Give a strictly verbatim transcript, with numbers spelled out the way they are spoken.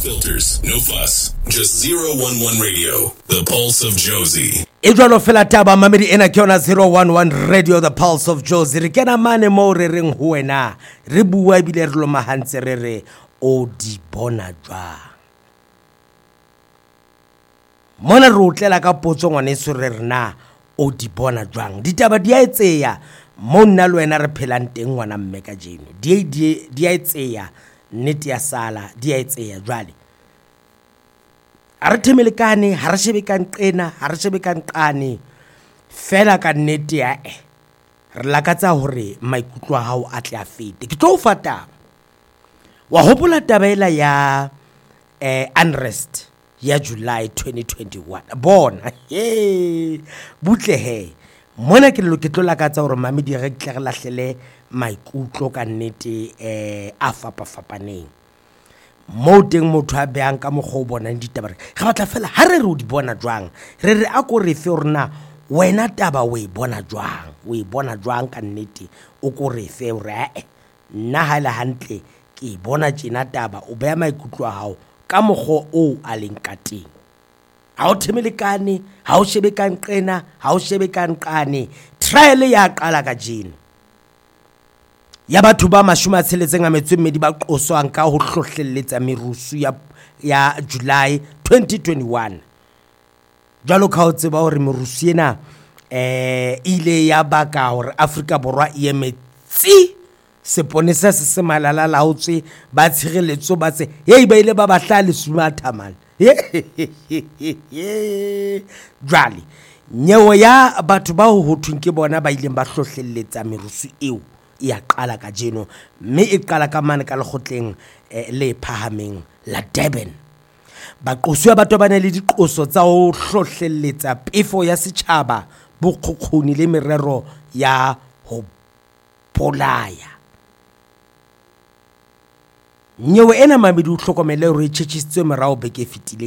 filters, no fuss. Just zero one one Radio, the pulse of Jozi. E jwalo fela taba mamedi ena ke yona zero one one Radio, the pulse of Jozi. Re kena mane mo re reng ho wena. Re bua ebile re lo mahantse re re o di bona jwang. Mona re utlela ka potso ngwaneso re rena o di bona jwang. Ditaba di a etseya mo nna le wena re phelang teng ngwana mme ka jeno. Di di di a etseya nnete ya sala di a etseya jwale. A re themelekane ha re shebekane qena ha re shebekane qane fela ka nnete ya e re lakatsa hore maikutlo a hao a tle a fete. Ke tlo o fata wa hopola tabela ya eh unrest ya July twenty twenty-one bona he butle he mona ke lo ke tlo lakatsa hore mamedi re tle re lahlele maikutlo ka nnete eh a fapa fapaneng mo teng motho a beang ka mogho bona ditaba re ga batla fela ha re re o di bona jwang re re a ko re fe rena wena taba we bona jwang we bona jwang ka nnete o ko re fe re nna ha le hantle ke bona tjena taba o beya maikutlo a hao ka mogho o a leng ka teng ha o themelekane ha o shebekane qena ha o shebekane qane trial ya qala ka jeno ya batho ba mashome a tsheletseng a metswe mmedi ba qoswang ka ho hlohlelletsa merusu ya ya July twenty twenty-one jalo ka o tseba hore merusu ena eh ile ya baka hore Afrika Borwa e emetsi seponesa se se malala laotswe ba tshireletso ba tse hey ba ile ba batla le sumathamane jwale nyewo ya batho ba ho hothweng ke bona ba ileng ba hlohlelletsa merusu eo ya qala ka jeno mme e qala ka mane ka lekgotleng le phahameng la Durban ba qoswa batho ba ne le diqoso tsa ho hlohlelletsa pefo ya setjhaba bokgokgoni le merero ya ho polaya nyewe ena mamedi o hlokomele hore e tshetsitswe morao beke fitile